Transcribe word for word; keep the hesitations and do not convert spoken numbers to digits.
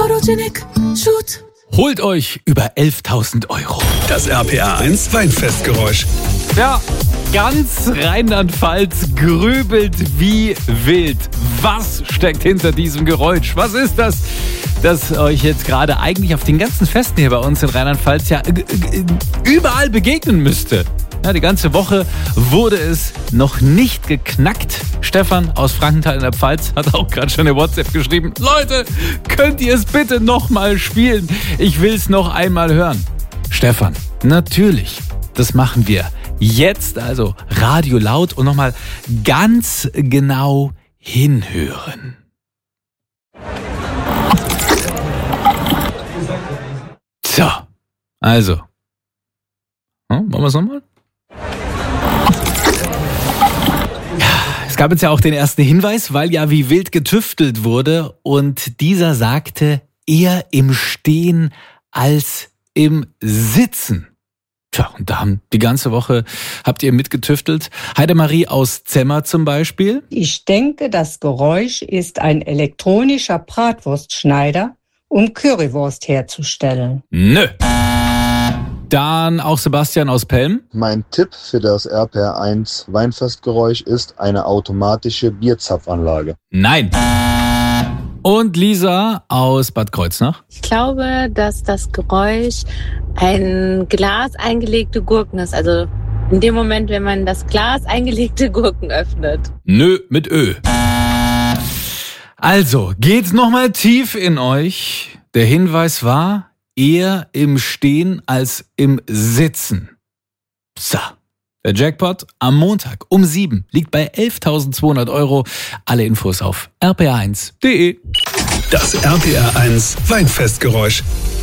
Photogenic Shoot. Holt euch über elftausend Euro. Das R P R eins Weinfestgeräusch. Ja, ganz Rheinland-Pfalz grübelt wie wild. Was steckt hinter diesem Geräusch? Was ist das, das euch jetzt gerade eigentlich auf den ganzen Festen hier bei uns in Rheinland-Pfalz ja überall begegnen müsste? Ja, die ganze Woche wurde es noch nicht geknackt. Stefan aus Frankenthal in der Pfalz hat auch gerade schon eine WhatsApp geschrieben. Leute, könnt ihr es bitte nochmal spielen? Ich will es noch einmal hören. Stefan, natürlich, das machen wir jetzt. Also Radio laut und nochmal ganz genau hinhören. So, also. Hm, wollen wir es nochmal? Es gab jetzt ja auch den ersten Hinweis, weil ja wie wild getüftelt wurde und dieser sagte, eher im Stehen als im Sitzen. Tja, und da haben die ganze Woche, habt ihr mitgetüftelt. Heidemarie aus Zemmer zum Beispiel. Ich denke, das Geräusch ist ein elektronischer Bratwurstschneider, um Currywurst herzustellen. Nö. Dann auch Sebastian aus Pelm. Mein Tipp für das R P R eins Weinfestgeräusch ist eine automatische Bierzapfanlage. Nein. Und Lisa aus Bad Kreuznach. Ich glaube, dass das Geräusch ein Glas eingelegte Gurken ist. Also in dem Moment, wenn man das Glas eingelegte Gurken öffnet. Nö, mit Ö. Also, geht's nochmal tief in euch. Der Hinweis war, eher im Stehen als im Sitzen. So, der Jackpot am Montag um sieben liegt bei elftausendzweihundert Euro. Alle Infos auf r p r eins punkt d e. Das R P R eins Weinfestgeräusch.